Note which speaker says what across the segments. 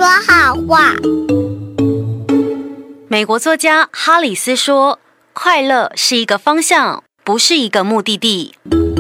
Speaker 1: 说好话。
Speaker 2: 美国作家哈里斯说：“快乐是一个方向，不是一个目的地。”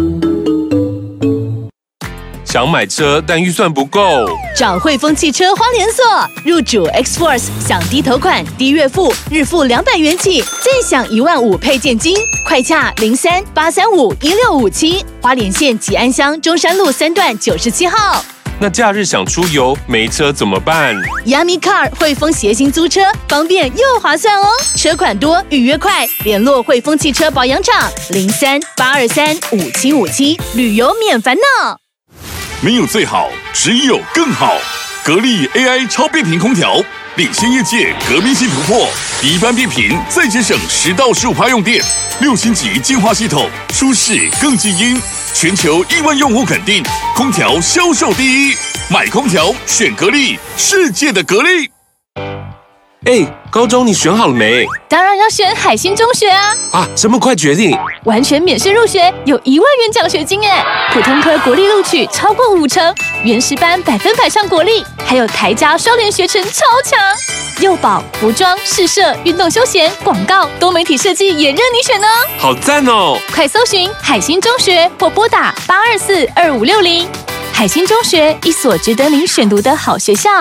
Speaker 3: 想买车，但预算不够。
Speaker 4: 找汇丰汽车花莲所，入主 X-Force， 享低头款、低月付，日付200元起，再享15000配件金，快洽03-835-1657，花莲县吉安乡中山路3段97号。
Speaker 3: 那假日想出游，没车怎么办？
Speaker 4: Yummy Car 汇丰协行租车，方便又划算哦。车款多，预约快，联络汇丰汽车保养厂03-823-5757，旅游免烦恼。
Speaker 5: 没有最好，只有更好。格力 AI 超变频空调领先业界，革命性突破，低班变频，再节省10到15%用电，6星级净化系统，舒适更静音，全球1万用户肯定，空调销售第一。买空调选格力，世界的格力。
Speaker 3: 高中你选好了没？
Speaker 6: 当然要选海星中学啊！
Speaker 3: 这么快决定？
Speaker 6: 完全免试入学，有1万元奖学金耶！普通科国立录取超过50%，原识班100%上国立，还有台嘉双联学程超强。幼保、服装、试社、运动休闲、广告、多媒体设计也任你选哦！
Speaker 3: 好赞哦！
Speaker 6: 快搜寻海星中学或拨打824-2560。海星中学，一所值得您选读的好学校。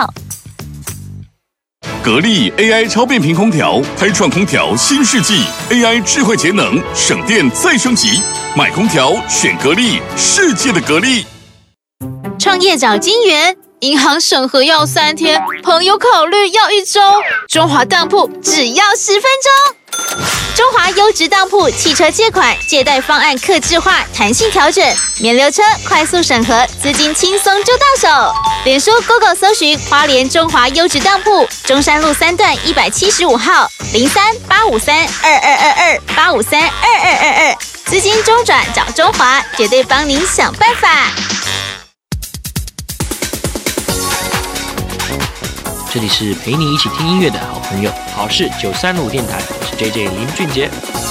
Speaker 5: 格力 AI 超变频空调开创空调新世纪 ，AI 智慧节能，省电再升级。买空调选格力，世界的格力。
Speaker 7: 创业找金源，银行审核要3天，朋友考虑要1周。中华当铺只要10分钟。中华优质当铺汽车借款、借贷方案客制化、弹性调整，免留车，快速审核，资金轻松就到手。脸书、Google 搜寻花莲中华优质当铺，中山路3段175号，03-853-2222，853-2222，资金中转找中华，绝对帮您想办法。
Speaker 8: 这里是陪你一起听音乐的好朋友，好事935电台，我是 JJ 林俊杰。